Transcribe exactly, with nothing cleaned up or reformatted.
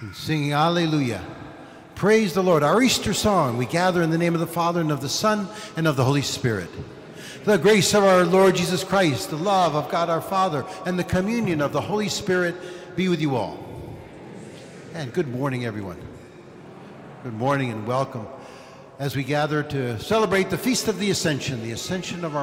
Singing Alleluia. Praise the Lord. Our Easter song, we gather in the name of the Father and of the Son and of the Holy Spirit. The grace of our Lord Jesus Christ, the love of God our Father, and the communion of the Holy Spirit be with you all. And good morning, everyone. Good morning and welcome as we gather to celebrate the Feast of the Ascension, the Ascension of our